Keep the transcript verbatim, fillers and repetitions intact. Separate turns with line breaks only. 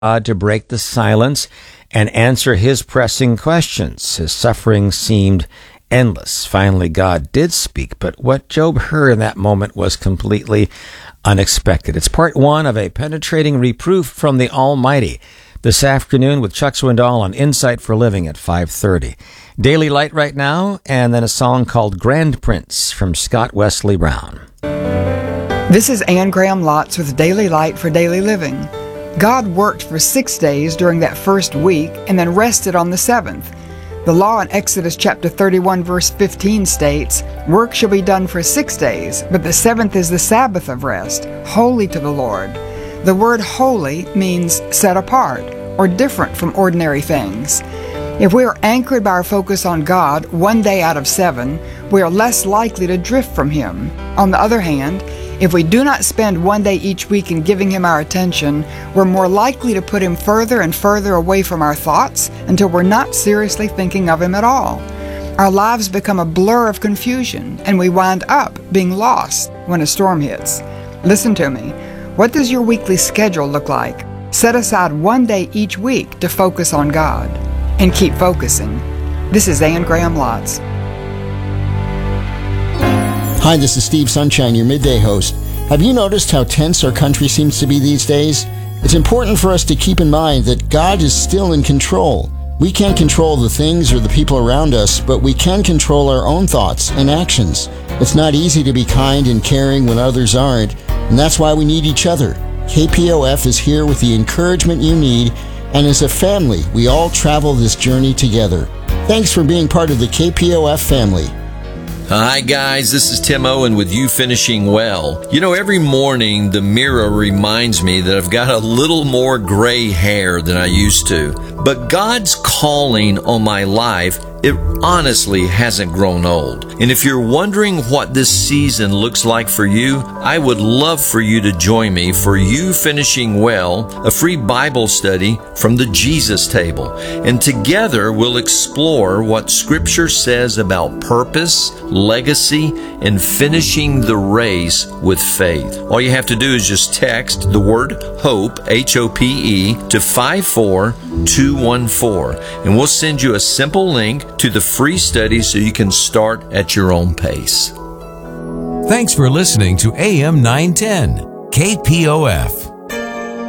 God to break the silence and answer his pressing questions. His suffering seemed endless. Finally, God did speak, but what Job heard in that moment was completely unexpected. It's part one of a penetrating reproof from the Almighty this afternoon with Chuck Swindoll on Insight for Living at five thirty. Daily Light right now, and then a song called Grand Prince from Scott Wesley Brown.
This is Ann Graham Lotz with Daily Light for Daily Living. God worked for six days during that first week and then rested on the seventh. The law in Exodus chapter thirty-one verse fifteen states, "Work shall be done for six days, but the seventh is the Sabbath of rest, holy to the Lord." The word holy means set apart or different from ordinary things. If we are anchored by our focus on God one day out of seven, we are less likely to drift from Him. On the other hand, if we do not spend one day each week in giving Him our attention, we're more likely to put Him further and further away from our thoughts until we're not seriously thinking of Him at all. Our lives become a blur of confusion, and we wind up being lost when a storm hits. Listen to me. What does your weekly schedule look like? Set aside one day each week to focus on God. And keep focusing. This is Ann Graham Lotz.
Hi, this is Steve Sunshine, your midday host. Have you noticed how tense our country seems to be these days? It's important for us to keep in mind that God is still in control. We can't control the things or the people around us, but we can control our own thoughts and actions. It's not easy to be kind and caring when others aren't, and that's why we need each other. K P O F is here with the encouragement you need, and as a family, we all travel this journey together. Thanks for being part of the K P O F family.
Hi guys, this is Tim Owen with You Finishing Well. You know, every morning the mirror reminds me that I've got a little more gray hair than I used to. But God's calling on my life, it honestly hasn't grown old. And if you're wondering what this season looks like for you, I would love for you to join me for You Finishing Well, a free Bible study from the Jesus Table. And together we'll explore what Scripture says about purpose, legacy, and finishing the race with faith. All you have to do is just text the word HOPE, H O P E, to five four two one four, and we'll send you a simple link to the free study so you can start at your own pace.
Thanks for listening to A M nine ten, K P O F.